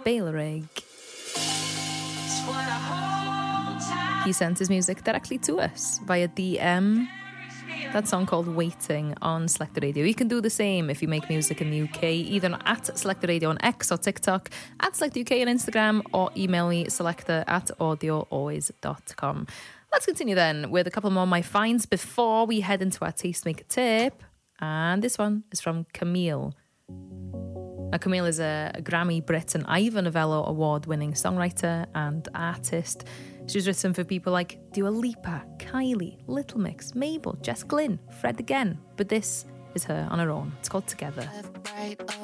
Balerig. He sent his music directly to us via DM. That song called Waiting on Selected Radio. You can do the same if you make music in the UK, either at Selected Radio on X or TikTok, at Select UK on Instagram, or email me selector@audioalways.com. Let's continue then with a couple more of my finds before we head into our Tastemaker tip. And this one is from Camille. Now, Camille is a Grammy, Brit and Ivor Novello award-winning songwriter and artist. She's written for people like Dua Lipa, Kylie, Little Mix, Mabel, Jess Glynn, Fred again. But this is her on her own. It's called Together. Left, right,